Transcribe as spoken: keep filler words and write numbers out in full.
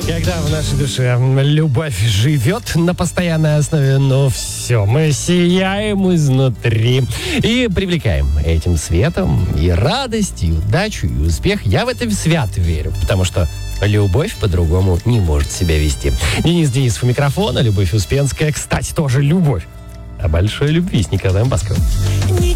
Когда в нашей душе любовь живет на постоянной основе, ну все, мы сияем изнутри и привлекаем этим светом и радость, и удачу, и успех. Я в это свято верю, потому что любовь по-другому не может себя вести. Денис Денисов у микрофона, Любовь Успенская, кстати, тоже любовь. О большой любви с Николаем Басковым.